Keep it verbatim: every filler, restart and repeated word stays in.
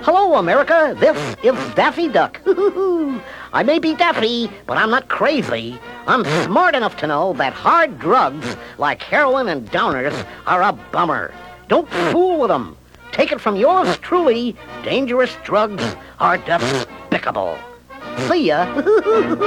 Hello, America. This is Daffy Duck. I may be daffy, but I'm not crazy. I'm smart enough to know that hard drugs like heroin and downers are a bummer. Don't fool with them. Take it from yours truly, dangerous drugs are despicable. See ya.